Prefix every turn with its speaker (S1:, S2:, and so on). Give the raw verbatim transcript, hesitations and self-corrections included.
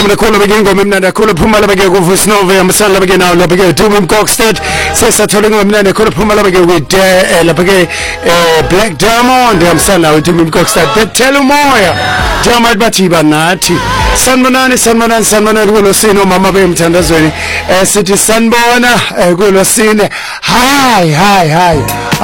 S1: Simon Kola begin go mna Kola Pumala bege go for snow ve amsala bege now la bege to mum Cockstead says a telling mna Kola Pumala bege with la bege Black Diamond amsala to mum Cockstead that tell moya Jamad Batiba nati Sanmanani Sanmanan Sanmanan go sino mama be mtandazweni city sunbona go sine hi hi hi